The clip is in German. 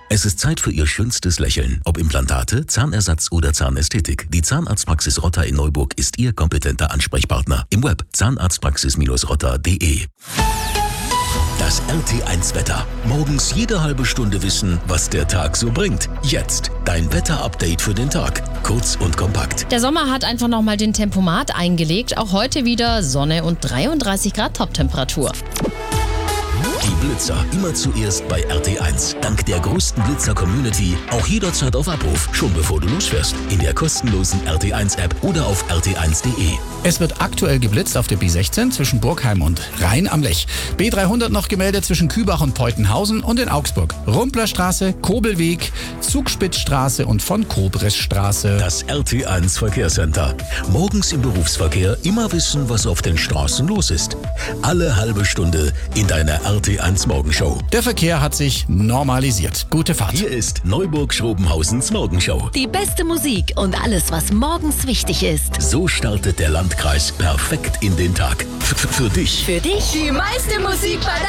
Es ist Zeit für Ihr schönstes Lächeln. Ob Implantate, Zahnersatz oder Zahnästhetik. Die Zahnarztpraxis Rotter in Neuburg ist Ihr kompetenter Ansprechpartner. Im Web zahnarztpraxis-rotter.de. Das RT1-Wetter. Morgens jede halbe Stunde wissen, was der Tag so bringt. Jetzt dein Wetter-Update für den Tag. Kurz und kompakt. Der Sommer hat einfach nochmal den Tempomat eingelegt. Auch heute wieder Sonne und 33 Grad Toptemperatur. Die Blitzer immer zuerst bei RT1. Dank der größten Blitzer-Community auch jederzeit auf Abruf. Schon bevor du losfährst. In der kostenlosen RT1-App oder auf rt1.de. Es wird aktuell geblitzt auf der B16 zwischen Burgheim und Rhein am Lech. B300 noch gemeldet zwischen Kübach und Peutenhausen und in Augsburg. Rumplerstraße, Kobelweg, Zugspitzstraße und von Kobresstraße. Das RT1 Verkehrscenter. Morgens im Berufsverkehr immer wissen, was auf den Straßen los ist. Alle halbe Stunde in deiner RT1 Morgenshow. Der Verkehr hat sich normalisiert. Gute Fahrt. Hier ist Neuburg-Schrobenhausens Morgenshow. Die beste Musik und alles, was morgens wichtig ist. So startet der Landkreis perfekt in den Tag. Für dich. Für dich die meiste Musik bei der